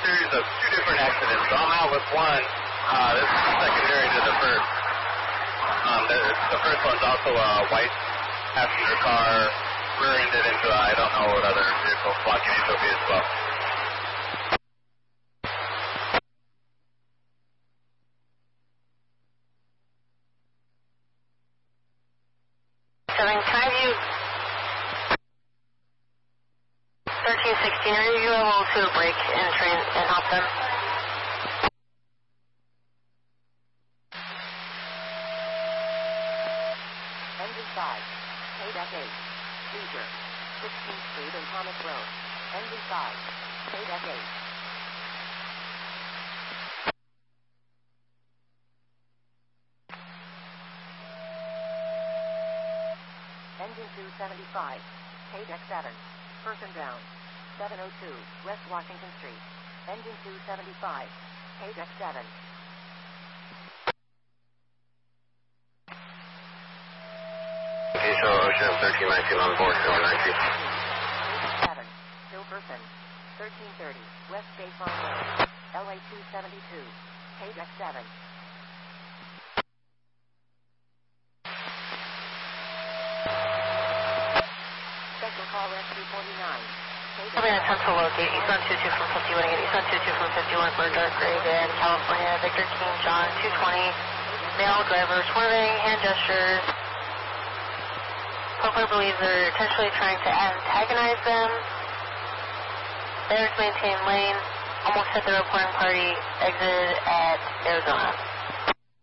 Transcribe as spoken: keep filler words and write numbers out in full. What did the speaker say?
series of two different accidents. So I'm out with one. Uh, this is secondary to the first. Um, the, the first one's also a white passenger car rear-ended into a, I don't know what other vehicle, blocking H O V as well. Seven, can I have you? thirteen sixteen, are you able to brake and train and help them? Engine five, K D E C eight, Leisure, sixteenth Street and Thomas Road. Engine five, K D E C eight. Engine two seventy-five, K D E C seven, person down, seven oh two, West Washington Street. Engine two seventy-five, K D E C seven. Diesel Ocean thirteen nineteen on board, four nineteen. seven, still person, thirteen thirty, West Bay Farm Road, L A two seventy-two, K D E C seven. Special call rescue forty-nine. I'm going to attempt to locate Eastbound two two from fifty-one again. Eastbound two two from fifty-one for dark gray van, California, Victor King, John, two twenty, male driver, swerving, hand gestures. Hopefully believes they're intentionally trying to antagonize them. Bears maintain lane, almost hit the reporting party, exited at Arizona.